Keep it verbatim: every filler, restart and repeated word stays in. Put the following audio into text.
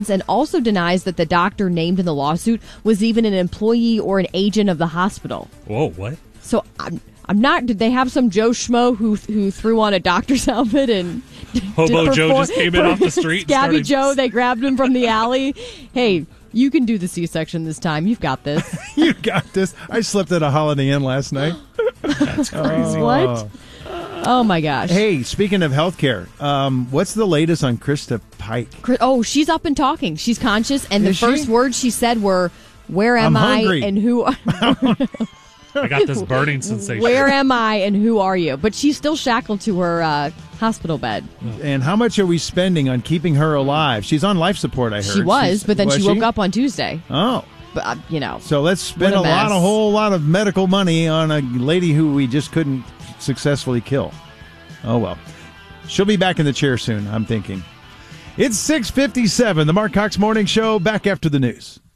and also denies that the doctor named in the lawsuit was even an employee or an agent of the hospital. Whoa, what? So I'm, I'm not. Did they have some Joe Schmo who who threw on a doctor's outfit and Hobo perform, Joe just came in off the street? Scabby and started... Joe, they grabbed him from the alley. Hey, you can do the C-section this time. You've got this. You got this. I slept at a Holiday Inn last night. That's crazy. Uh, what? Oh, my gosh. Hey, speaking of healthcare, um, what's the latest on Krista Pike? Oh, she's up and talking. She's conscious, and Is the first she? words she said were, "Where am I'm I hungry." and who?" I got this burning sensation. Where am I and who are you? But she's still shackled to her uh, hospital bed. And how much are we spending on keeping her alive? She's on life support, I heard. She was, She's- but then was she woke up on Tuesday. Oh. But uh, you know, So let's spend What a, a lot, a mess. whole lot of medical money on a lady who we just couldn't successfully kill. Oh, well. She'll be back in the chair soon, I'm thinking. It's six fifty-seven, the Mark Cox Morning Show, back after the news.